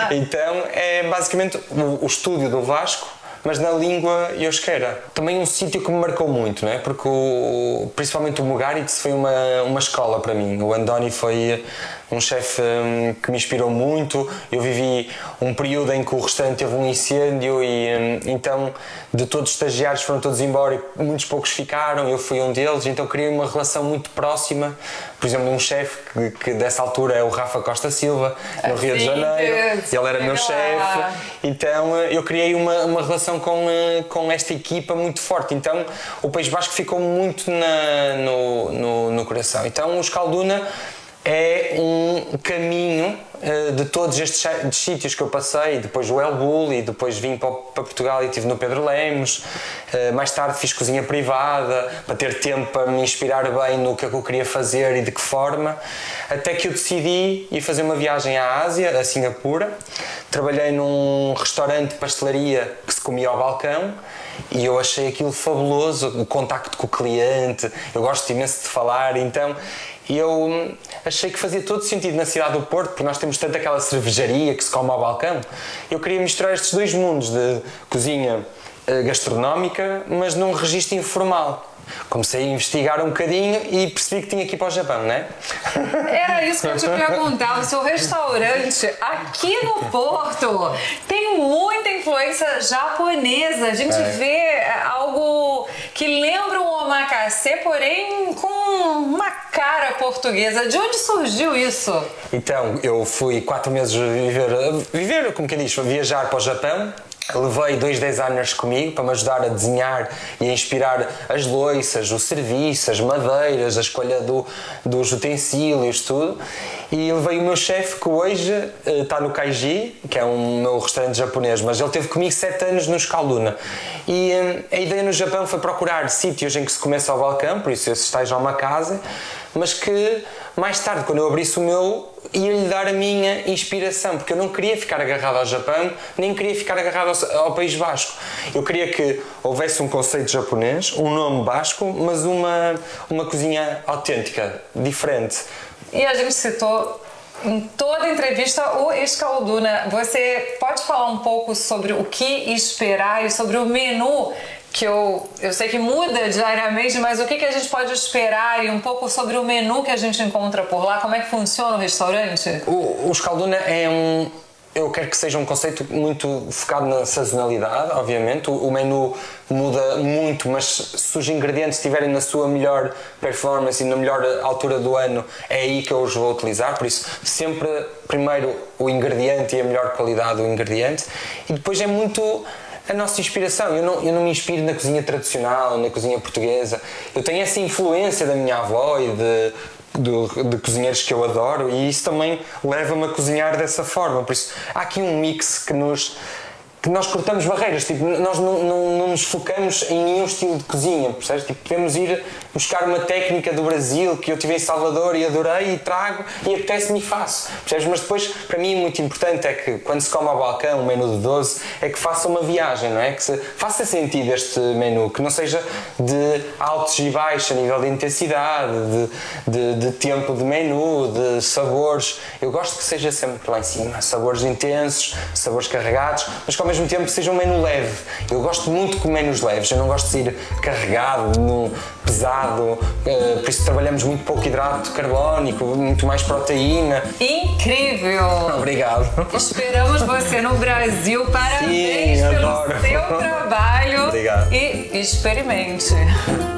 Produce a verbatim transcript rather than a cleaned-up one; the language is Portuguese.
Então é basicamente o, o estúdio do Vasco, mas na língua iosqueira. Também um sítio que me marcou muito, não é? Porque o, principalmente o Mugaritz foi uma, uma escola para mim. O Andoni foi um chefe um, que me inspirou muito. Eu vivi um período em que o restaurante teve um incêndio e um, então de todos os estagiários foram todos embora e muitos poucos ficaram, eu fui um deles, então criei uma relação muito próxima. Por exemplo, um chefe que, que dessa altura é o Rafa Costa Silva, no Rio de Janeiro, ele era meu chefe, então eu criei uma, uma relação com, com esta equipa muito forte, então o País Basco ficou muito na, no, no, no coração. Então o Escalduna é um caminho uh, de todos estes sítios que eu passei, depois o El Bulli, e depois vim para, para Portugal e estive no Pedro Lemos, uh, mais tarde fiz cozinha privada, para ter tempo para me inspirar bem no que é que eu queria fazer e de que forma, até que eu decidi ir fazer uma viagem à Ásia, a Singapura. Trabalhei num restaurante de pastelaria que se comia ao balcão, e eu achei aquilo fabuloso, o contacto com o cliente, eu gosto imenso de falar, então eu achei que fazia todo sentido na cidade do Porto, porque nós temos tanto aquela cervejaria que se come ao balcão. Eu queria misturar estes dois mundos de cozinha gastronómica, mas num registro informal. Comecei a investigar um bocadinho e percebi que tinha que ir para o Japão, não é? Era isso que eu te perguntava. O seu restaurante aqui no Porto tem muita influência japonesa. A gente é. vê algo que lembra um omakase, porém com uma cara portuguesa. De onde surgiu isso? Então, eu fui quatro meses viver, viver como quem diz, viajar para o Japão. Levei dois designers comigo para me ajudar a desenhar e a inspirar as louças, o serviço, as madeiras, a escolha do, dos utensílios, tudo. E levei o meu chefe, que hoje uh, está no Kaiji, que é um meu restaurante japonês, mas ele teve comigo sete anos no Escalduna. E um, a ideia no Japão foi procurar sítios em que se começa ao balcão, por isso esse esteja uma casa, mas que mais tarde, quando eu abrisse o meu, ia-lhe dar a minha inspiração, porque eu não queria ficar agarrado ao Japão, nem queria ficar agarrado ao, ao País Basco. Eu queria que houvesse um conceito japonês, um nome basco, mas uma, uma cozinha autêntica, diferente. E a gente citou em toda a entrevista o Escalduna. Você pode falar um pouco sobre o que esperar e sobre o menu? Que eu, eu sei que muda diariamente, mas o que, que a gente pode esperar e um pouco sobre o menu que a gente encontra por lá? Como é que funciona o restaurante? O, o Escalduna é um... Eu quero que seja um conceito muito focado na sazonalidade, obviamente. O, o menu muda muito, mas se os ingredientes estiverem na sua melhor performance e na melhor altura do ano, é aí que eu os vou utilizar. Por isso, sempre primeiro o ingrediente e a melhor qualidade do ingrediente. E depois é muito a nossa inspiração. Eu não, eu não me inspiro na cozinha tradicional, na cozinha portuguesa. Eu tenho essa influência da minha avó e de, de, de cozinheiros que eu adoro, e isso também leva-me a cozinhar dessa forma. Por isso, há aqui um mix que nos... que nós cortamos barreiras, tipo, nós não, não, não nos focamos em nenhum estilo de cozinha, percebes? Tipo, podemos ir buscar uma técnica do Brasil que eu tive em Salvador e adorei e trago e apetece-me e faço, percebes? Mas depois, para mim, muito importante é que quando se come ao balcão um menu de doze, é que faça uma viagem, não é? Que se, faça sentido este menu, que não seja de altos e baixos a nível de intensidade, de, de, de tempo de menu, de sabores. Eu gosto que seja sempre lá em cima, sabores intensos, sabores carregados, mas como ao mesmo tempo seja um menu leve. Eu gosto muito de menus leves, eu não gosto de ir carregado, no, pesado, uh, por isso trabalhamos muito pouco hidrato carbónico, muito mais proteína. Incrível! Obrigado. Esperamos você no Brasil, parabéns Sim, pelo adoro. seu trabalho. Obrigado. E experimente.